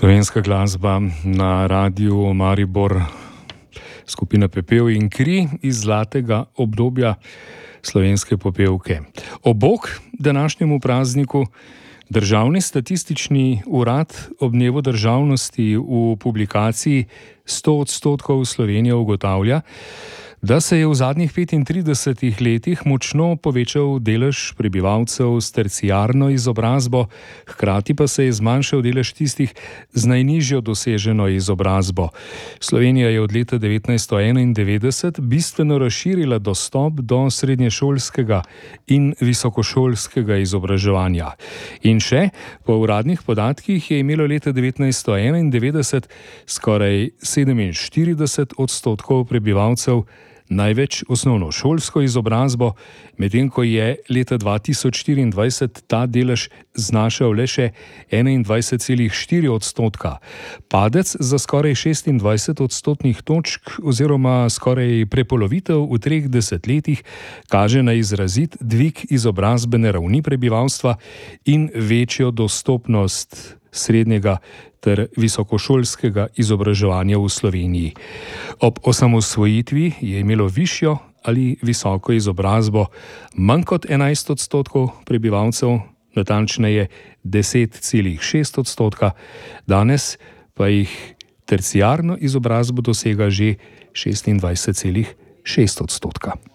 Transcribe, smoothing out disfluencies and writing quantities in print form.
Slovenska glasba na Radiu Maribor, skupina Pepel in kri iz zlatega obdobja slovenske popevke. Ob bok današnjemu prazniku Državni statistični urad ob dnevu državnosti v publikaciji 100% Slovenija ugotavlja, da se je v zadnjih 35 letih močno povečal delež prebivalcev s terciarno izobrazbo, hkrati pa se je zmanjšal delež tistih z najnižjo doseženo izobrazbo. Slovenija je od leta 1991 bistveno razširila dostop do srednješolskega in visokošolskega izobraževanja. In še, po uradnih podatkih je imelo leta 1991 skoraj 47% prebivalcev največ osnovnošolsko izobrazbo, medtem ko je leta 2024 ta delež znašal le še 21,4%. Padec za skoraj 26 odstotnih točk oziroma skoraj prepolovitev v 3 desetletjih kaže na izrazit dvig izobrazbene ravni prebivalstva in večjo dostopnost srednjega ter visokošolskega izobraževanja v Sloveniji. Ob osamosvojitvi je imelo višjo ali visoko izobrazbo manj kot 11% prebivalcev, natančneje 10,6%, danes pa jih terciarno izobrazbo dosega že 26,6%.